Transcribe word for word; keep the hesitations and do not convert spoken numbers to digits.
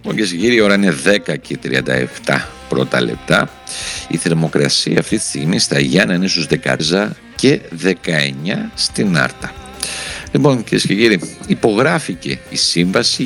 Κυρίες και κύριοι, η ώρα είναι δέκα και τριάντα επτά πρώτα λεπτά. Η θερμοκρασία αυτή τη στιγμή στα Γιάννα είναι στους δεκατρία και δεκαεννιά στην Άρτα. Λοιπόν, κυρίες και κύριοι, υπογράφηκε η σύμβαση